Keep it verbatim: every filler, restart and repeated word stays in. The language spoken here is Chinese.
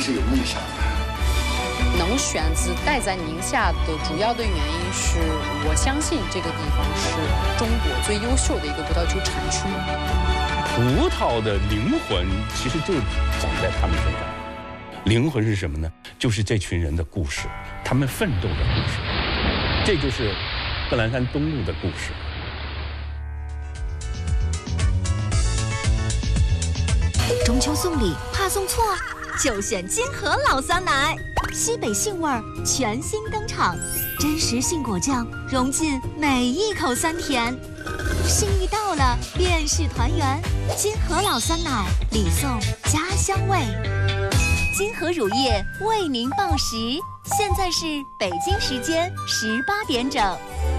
是有梦想的。 能选择待在宁夏的主要的原因是我相信这个地方是中国最优秀的一个葡萄酒产区。 葡萄的灵魂其实就长在他们身上。灵魂是什么呢？就是这群人的故事，他们奋斗的故事。这就是贺兰山东路的故事。 中秋送礼怕送错，就选金河老酸奶，西北杏味儿全新登场，真实杏果酱融进每一口酸甜。心意到了，便是团圆。金河老酸奶，礼送家乡味。金河乳业为您报时，现在是北京时间十八点整。